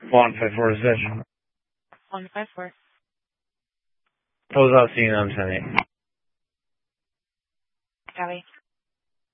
154 is this. 154. Close out scene on 10-8. Copy.